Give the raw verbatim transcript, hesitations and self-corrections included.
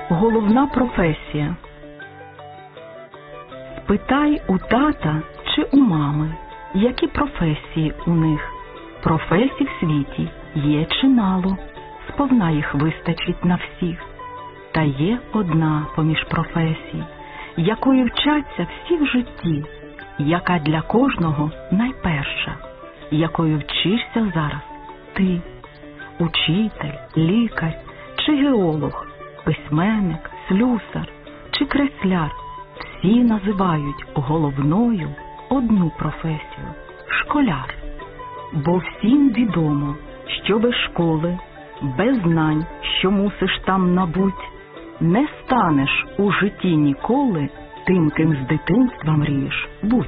головна професія. Спитай у тата чи у мами, які професії у них. Професій в світі є чимало, сповна їх вистачить на всіх. Та є одна поміж професій, якої вчаться всі в житті, яка для кожного найперша, якою вчишся зараз ти. Учитель, лікар чи геолог, письменник, слюсар чи кресляр – всі називають головною одну професію – школяр. Бо всім відомо, що без школи, без знань, що мусиш там набуть, не станеш у житті ніколи тим, ким з дитинства мрієш бути.